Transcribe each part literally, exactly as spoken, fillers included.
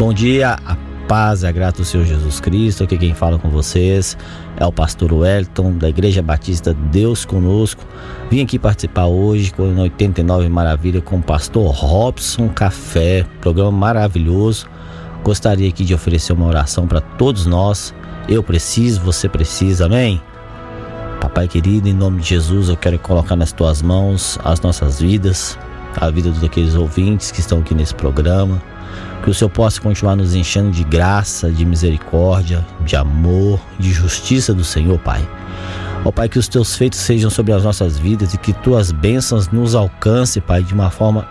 Bom dia, a paz e a graça do Senhor Jesus Cristo. Aqui quem fala com vocês é o pastor Wellington, da Igreja Batista Deus Conosco. Vim aqui participar hoje com oitenta e nove Maravilha com o pastor Robson Café, programa maravilhoso. Gostaria aqui de oferecer uma oração para todos nós. Eu preciso, você precisa, amém? Papai querido, em nome de Jesus, eu quero colocar nas tuas mãos as nossas vidas, a vida daqueles ouvintes que estão aqui nesse programa. Que o Senhor possa continuar nos enchendo de graça, de misericórdia, de amor, de justiça do Senhor, Pai. Ó Pai, que os teus feitos sejam sobre as nossas vidas e que tuas bênçãos nos alcancem, Pai, de uma forma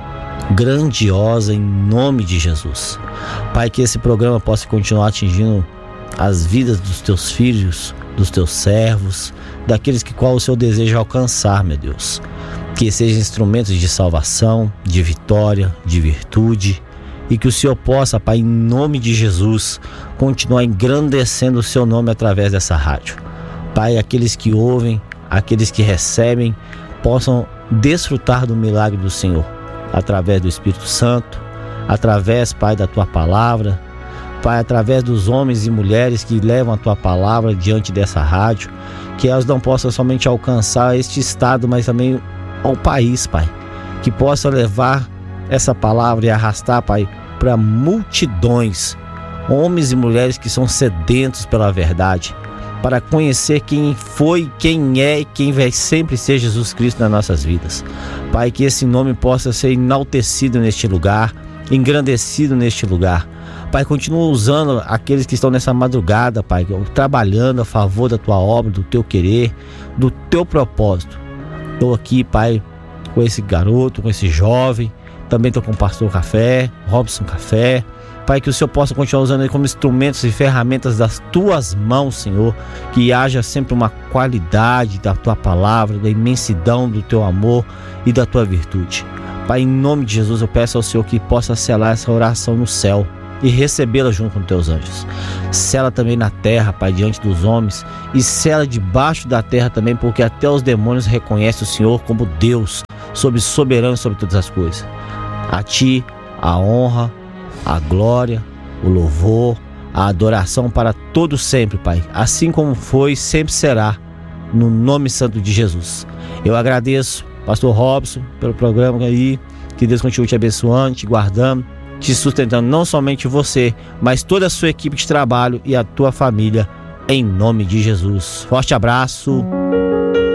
grandiosa, em nome de Jesus. Pai, que esse programa possa continuar atingindo as vidas dos teus filhos, dos teus servos, daqueles que qual o Senhor deseja alcançar, meu Deus. Que sejam instrumentos de salvação, de vitória, de virtude. E que o Senhor possa, Pai, em nome de Jesus, continuar engrandecendo o seu nome através dessa rádio. Pai, aqueles que ouvem, aqueles que recebem, possam desfrutar do milagre do Senhor, através do Espírito Santo, através, Pai, da Tua Palavra, Pai, através dos homens e mulheres que levam a Tua Palavra diante dessa rádio, que elas não possam somente alcançar este estado, mas também ao país, Pai, que possa levar essa palavra e arrastar, Pai, para multidões, homens e mulheres que são sedentos pela verdade, para conhecer quem foi, quem é e quem vai sempre ser Jesus Cristo nas nossas vidas. Pai, que esse nome possa ser enaltecido neste lugar, engrandecido neste lugar. Pai, continua usando aqueles que estão nessa madrugada, Pai, trabalhando a favor da Tua obra, do Teu querer, do Teu propósito. Estou aqui, Pai, com esse garoto, com esse jovem. Também estou com o pastor Café, Robson Café. Pai, que o Senhor possa continuar usando ele como instrumentos e ferramentas das Tuas mãos, Senhor. Que haja sempre uma qualidade da Tua palavra, da imensidão do Teu amor e da Tua virtude. Pai, em nome de Jesus, eu peço ao Senhor que possa selar essa oração no céu e recebê-la junto com Teus anjos. Sela também na terra, Pai, diante dos homens, e sela debaixo da terra também, porque até os demônios reconhecem o Senhor como Deus, sob soberano sobre todas as coisas. A Ti a honra, a glória, o louvor, a adoração para todos sempre, Pai, assim como foi, sempre será, no nome santo de Jesus. Eu agradeço, pastor Robson, pelo programa aí. Que Deus continue te abençoando, te guardando, te sustentando, não somente você, mas toda a sua equipe de trabalho e a tua família, em nome de Jesus. Forte abraço.